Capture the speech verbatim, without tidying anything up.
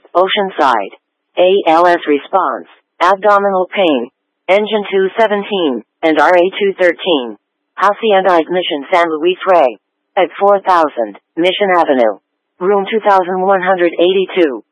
Oceanside. A L S response, abdominal pain, engine two seventeen, and R A two thirteen. Hacienda Ignition San Luis Rey. At four thousand, Mission Avenue. Room two thousand one hundred eighty-two.